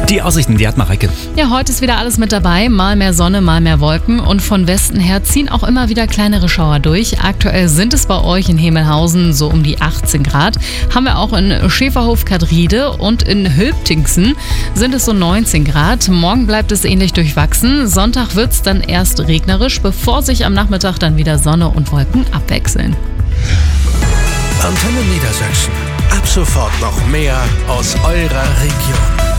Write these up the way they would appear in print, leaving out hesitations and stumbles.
Die Aussichten, die hat Mareike. Ja, heute ist wieder alles mit dabei. Mal mehr Sonne, mal mehr Wolken. Und von Westen her ziehen auch immer wieder kleinere Schauer durch. Aktuell sind es bei euch in Hemelhausen so um die 18 Grad. Haben wir auch in Schäferhof-Kadride und in Hülptingsen sind es so 19 Grad. Morgen bleibt es ähnlich durchwachsen. Sonntag wird es dann erst regnerisch, bevor sich am Nachmittag dann wieder Sonne und Wolken abwechseln. Antenne Niedersachsen. Ab sofort noch mehr aus eurer Region.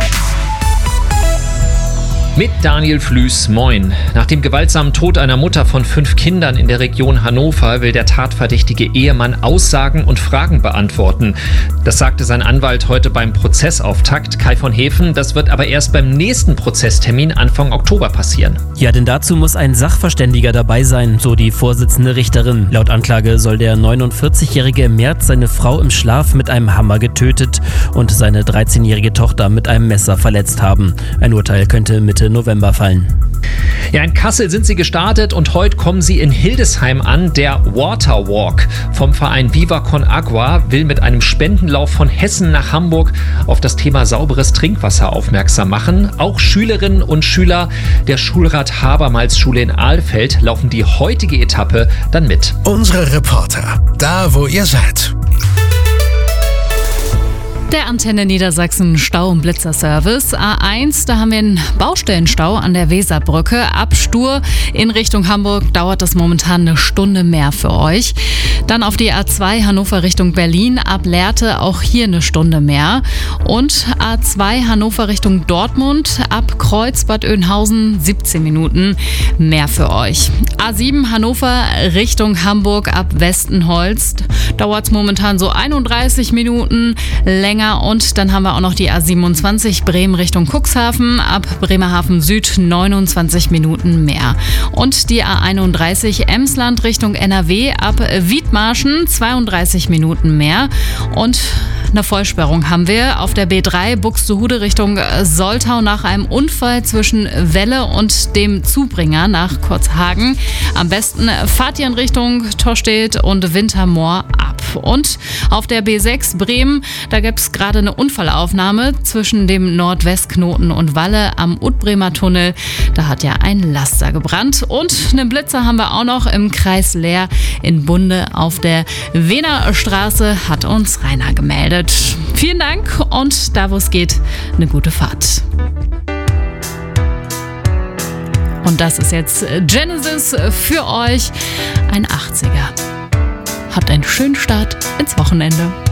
Mit Daniel Flüß, moin. Nach dem gewaltsamen Tod einer Mutter von 5 Kindern in der Region Hannover will der tatverdächtige Ehemann Aussagen und Fragen beantworten. Das sagte sein Anwalt heute beim Prozessauftakt, Kai von Hefen. Das wird aber erst beim nächsten Prozesstermin Anfang Oktober passieren. Ja, denn dazu muss ein Sachverständiger dabei sein, so die Vorsitzende Richterin. Laut Anklage soll der 49-Jährige im März seine Frau im Schlaf mit einem Hammer getötet und seine 13-jährige Tochter mit einem Messer verletzt haben. Ein Urteil könnte Mitte November fallen. Ja, in Kassel sind sie gestartet und heute kommen sie in Hildesheim an. Der Water Walk vom Verein Viva Con Agua will mit einem Spendenlauf von Hessen nach Hamburg auf das Thema sauberes Trinkwasser aufmerksam machen. Auch Schülerinnen und Schüler der Schulrat-Habermals-Schule in Ahlfeld laufen die heutige Etappe dann mit. Unsere Reporter, da wo ihr seid. Der Antenne Niedersachsen Stau- und Blitzerservice. A1, da haben wir einen Baustellenstau an der Weserbrücke. Ab Stur in Richtung Hamburg dauert das momentan eine Stunde mehr für euch. Dann auf die A2 Hannover Richtung Berlin, ab Lehrte auch hier eine Stunde mehr. Und A2 Hannover Richtung Dortmund, ab Kreuzbad Oeynhausen 17 Minuten mehr für euch. A7 Hannover Richtung Hamburg, ab Westenholz dauert es momentan so 31 Minuten länger. Und dann haben wir auch noch die A27 Bremen Richtung Cuxhaven, ab Bremerhaven Süd 29 Minuten mehr. Und die A31 Emsland Richtung NRW, ab Wiedmarschen 32 Minuten mehr. Und eine Vollsperrung haben wir auf der B3 Buxtehude Richtung Soltau nach einem Unfall zwischen Welle und dem Zubringer nach Kurzhagen. Am besten fahrt ihr in Richtung Torstedt und Wintermoor ab. Und auf der B6 Bremen, da gibt es gerade eine Unfallaufnahme zwischen dem Nordwestknoten und Walle am Utbremer Tunnel. Da hat ja ein Laster gebrannt. Und einen Blitzer haben wir auch noch im Kreis Leer in Bunde auf der Wiener Straße, hat uns Rainer gemeldet. Vielen Dank und da, wo es geht, eine gute Fahrt. Und das ist jetzt Genesis für euch, ein 80er. Habt einen schönen Start ins Wochenende.